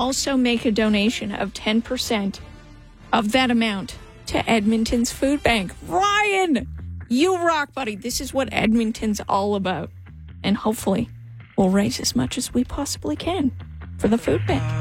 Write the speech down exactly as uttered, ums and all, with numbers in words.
also make a donation of ten percent of that amount to Edmonton's food bank. Ryan, you rock, buddy. This is what Edmonton's all about. And hopefully we'll raise as much as we possibly can for the food bank.